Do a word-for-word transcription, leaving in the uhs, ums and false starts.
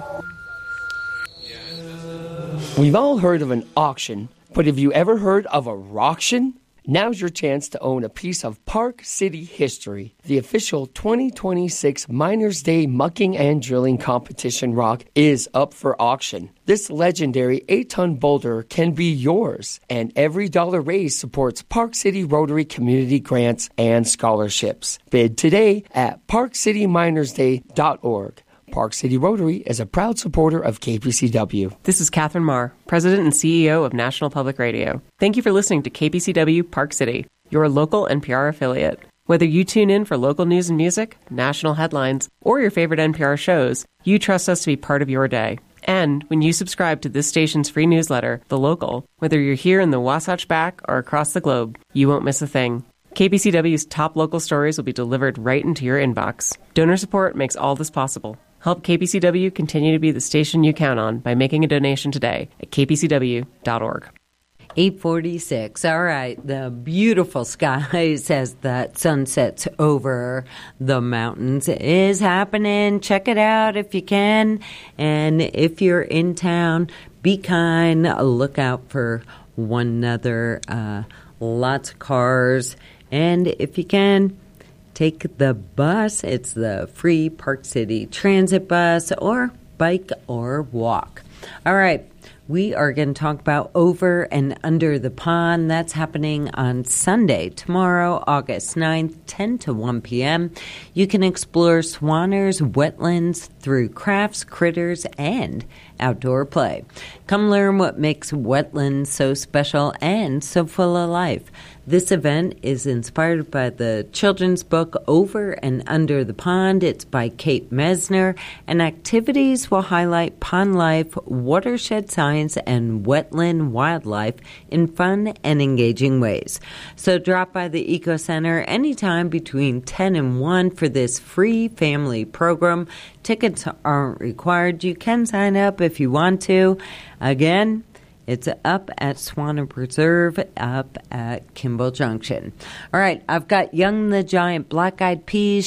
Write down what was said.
We've all heard of an auction, but have you ever heard of a rocktion? Now's your chance to own a piece of Park City history. The official twenty twenty-six Miners Day Mucking and Drilling Competition rock is up for auction. This legendary eight-ton boulder can be yours, and every dollar raised supports Park City Rotary community grants and scholarships. Bid today at park city miners day dot org. Park City Rotary is a proud supporter of K P C W. This is Catherine Marr, President and C E O of National Public Radio. Thank you for listening to K P C W Park City, your local N P R affiliate. Whether you tune in for local news and music, national headlines, or your favorite N P R shows, you trust us to be part of your day. And when you subscribe to this station's free newsletter, The Local, whether you're here in the Wasatch Back or across the globe, you won't miss a thing. K P C W's top local stories will be delivered right into your inbox. Donor support makes all this possible. Help K P C W continue to be the station you count on by making a donation today at k p c w dot org. eight forty-six. All right. The beautiful skies as that sun sets over the mountains is happening. Check it out if you can. And if you're in town, be kind. Look out for one another. Uh, lots of cars. And if you can, take the bus. It's the free Park City Transit bus, or bike or walk. All right. We are going to talk about Over and Under the Pond. That's happening on Sunday, tomorrow, August ninth, ten to one p.m. You can explore Swanner's wetlands through crafts, critters, and outdoor play. Come learn what makes wetlands so special and so full of life. This event is inspired by the children's book Over and Under the Pond. It's by Kate Mesner, and activities will highlight pond life, watershed science, and wetland wildlife in fun and engaging ways. So drop by the Eco Center anytime between ten and one for this free family program. Tickets aren't required. You can sign up if you want to. Again, it's up at Swanner Preserve, up at Kimball Junction. All right, I've got Young the Giant, Black Eyed Peas,